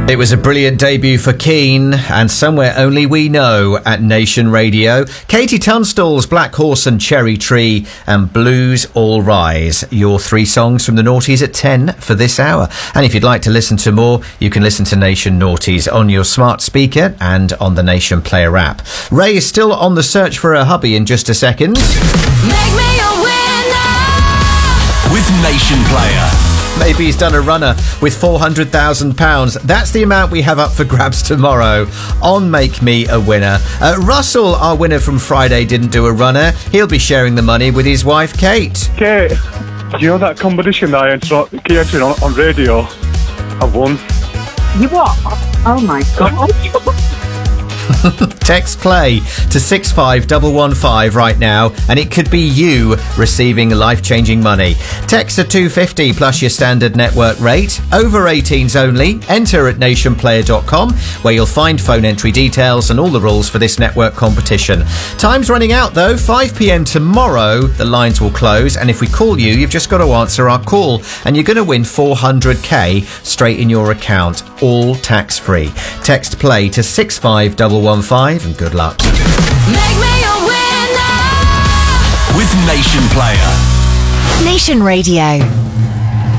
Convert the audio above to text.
It was a brilliant debut for Keane, and Somewhere Only We Know at Nation Radio. Katie Tunstall's Black Horse and Cherry Tree, and Blues All Rise. Your three songs from the Naughties at 10 for this hour. And if you'd like to listen to more, you can listen to Nation Naughties on your smart speaker and on the Nation Player app. Ray is still on the search for her hubby in just a second. Make me a winner with Nation Player. Maybe he's done a runner with £400,000. That's the amount we have up for grabs tomorrow on Make Me a Winner. Russell, our winner from Friday, didn't do a runner. He'll be sharing the money with his wife, Kate. Kate, do you know that competition that I entered on radio? I won. You what? Oh my God. Text play to 65115 right now, and it could be you receiving life-changing money. Text to 250 plus your standard network rate. Over 18s only. Enter at nationplayer.com, where you'll find phone entry details and all the rules for this network competition. Time's running out though. 5 p.m. tomorrow the lines will close, and if we call you, you've just got to answer our call, and you're going to win 400k straight in your account, all tax-free. Text play to 65115 and good luck. Make me a winner with Nation Player. Nation Radio.